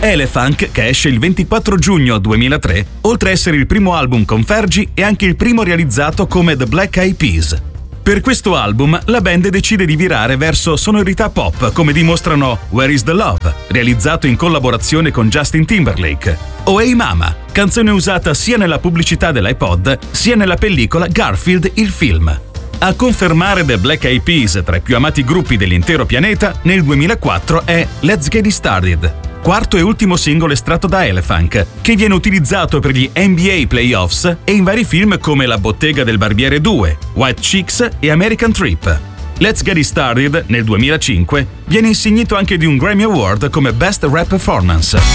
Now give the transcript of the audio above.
Elefunk, che esce il 24 giugno 2003, oltre a essere il primo album con Fergie, è anche il primo realizzato come The Black Eyed Peas. Per questo album la band decide di virare verso sonorità pop, come dimostrano Where is the Love, realizzato in collaborazione con Justin Timberlake, o Hey Mama, canzone usata sia nella pubblicità dell'iPod sia nella pellicola Garfield il film. A confermare The Black Eyed Peas tra i più amati gruppi dell'intero pianeta, nel 2004 è Let's Get It Started, quarto e ultimo singolo estratto da Elefunk, che viene utilizzato per gli NBA Playoffs e in vari film come La bottega del barbiere 2, White Chicks e American Trip. Let's Get It Started, nel 2005, viene insignito anche di un Grammy Award come Best Rap Performance.